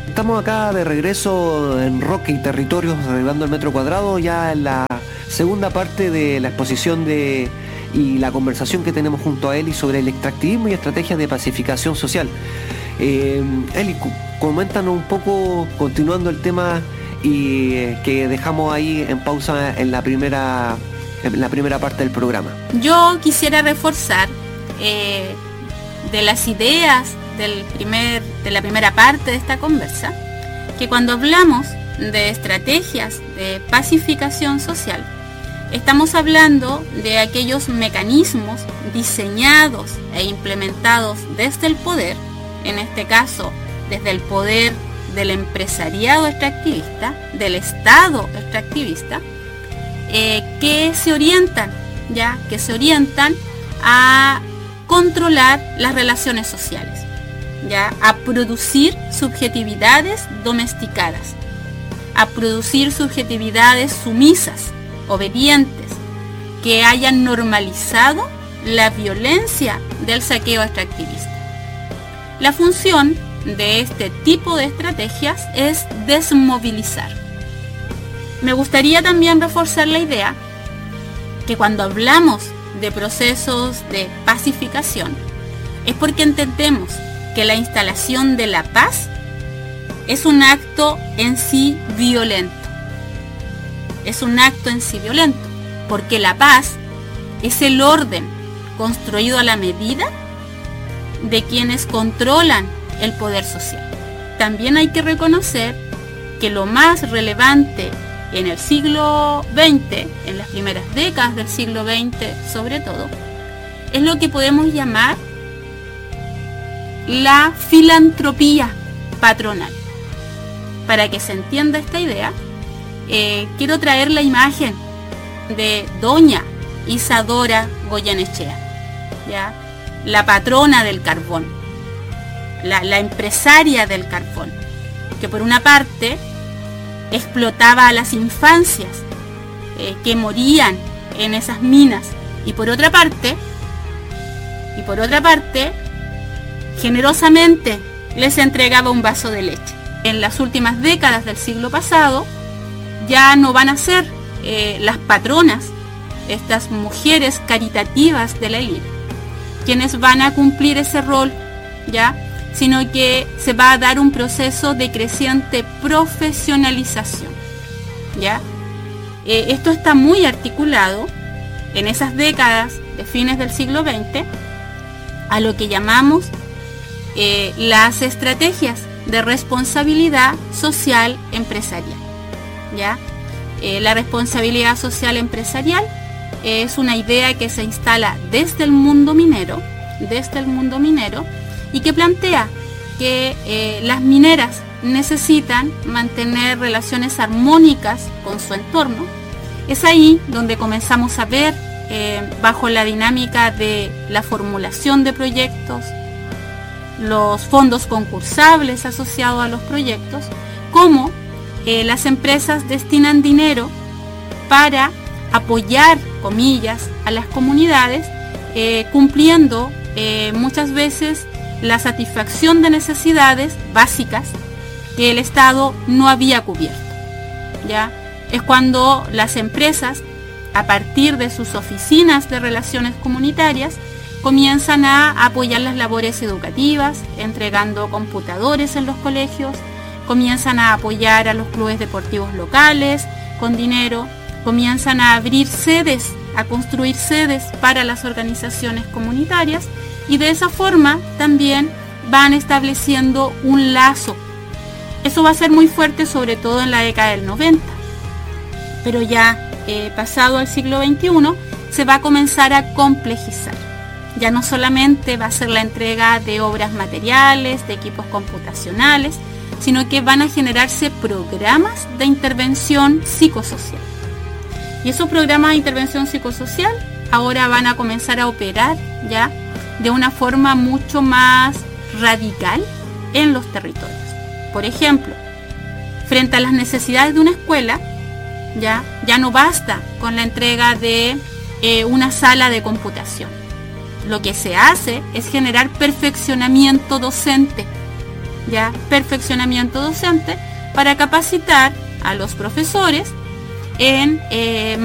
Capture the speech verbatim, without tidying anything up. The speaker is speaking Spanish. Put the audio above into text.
Estamos acá de regreso en Roque y Territorios, arreglando el metro cuadrado, ya en la segunda parte de la exposición de y la conversación que tenemos junto a Eli sobre el extractivismo y estrategias de pacificación social. Eh, Eli, coméntanos un poco, continuando el tema y eh, que dejamos ahí en pausa en la primera, en la primera parte del programa. Yo quisiera reforzar eh, de las ideas del primer, de la primera parte de esta conversa, que cuando hablamos de estrategias de pacificación social, estamos hablando de aquellos mecanismos diseñados e implementados desde el poder, en este caso desde el poder del empresariado extractivista, del Estado extractivista, eh, que se orientan, ya, que se orientan a controlar las relaciones sociales, ya, a producir subjetividades domesticadas, a producir subjetividades sumisas, obedientes, que hayan normalizado la violencia del saqueo extractivista. La función de este tipo de estrategias es desmovilizar. Me gustaría también reforzar la idea que cuando hablamos de procesos de pacificación es porque entendemos que la instalación de la paz es un acto en sí violento. Es un acto en sí violento, porque la paz es el orden construido a la medida de quienes controlan el poder social. También hay que reconocer que lo más relevante en el siglo veinte, en las primeras décadas del siglo veinte sobre todo, es lo que podemos llamar la filantropía patronal. Para que se entienda esta idea, eh, quiero traer la imagen de doña Isadora Goyenechea, ¿ya? La patrona del carbón, la, la empresaria del carbón, que por una parte explotaba a las infancias eh, que morían en esas minas, y por otra parte, y por otra parte, generosamente les entregaba un vaso de leche. En las últimas décadas del siglo pasado, ya no van a ser eh, las patronas, estas mujeres caritativas de la élite, quienes van a cumplir ese rol, ya, sino que se va a dar un proceso de creciente profesionalización, ya. Eh, esto está muy articulado en esas décadas de fines del siglo veinte a lo que llamamos eh, las estrategias de responsabilidad social empresarial, ¿ya? Eh, la responsabilidad social empresarial es una idea que se instala desde el mundo minero, desde el mundo minero, y que plantea que eh, las mineras necesitan mantener relaciones armónicas con su entorno. Es ahí donde comenzamos a ver, eh, bajo la dinámica de la formulación de proyectos, los fondos concursables asociados a los proyectos, cómo eh, las empresas destinan dinero para apoyar, comillas, a las comunidades, eh, cumpliendo eh, muchas veces la satisfacción de necesidades básicas que el Estado no había cubierto, ¿ya? Es cuando las empresas, a partir de sus oficinas de relaciones comunitarias, comienzan a apoyar las labores educativas, entregando computadores en los colegios, comienzan a apoyar a los clubes deportivos locales con dinero, comienzan a abrir sedes, a construir sedes para las organizaciones comunitarias, y de esa forma también van estableciendo un lazo. Eso va a ser muy fuerte, sobre todo en la década del noventa, pero ya eh, pasado al siglo veintiuno se va a comenzar a complejizar. Ya no solamente va a ser la entrega de obras materiales, de equipos computacionales, sino que van a generarse programas de intervención psicosocial. Y esos programas de intervención psicosocial ahora van a comenzar a operar ya de una forma mucho más radical en los territorios. Por ejemplo, frente a las necesidades de una escuela, ya, ya no basta con la entrega de eh, una sala de computación. Lo que se hace es generar perfeccionamiento docente, ya perfeccionamiento docente para capacitar a los profesores en eh,